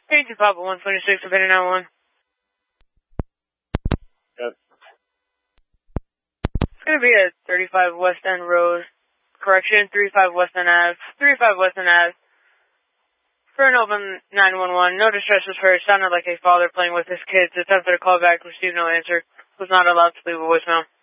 Thank you, Papa 126, Abandoned 91. Yes. It's going to be at 35 West End Road. Correction, 35 West End Ave. 35 West End Ave. For an open 911, no distress was heard. Sounded like a father playing with his kids. Attempted a call back, received no answer. Was not allowed to leave a voicemail.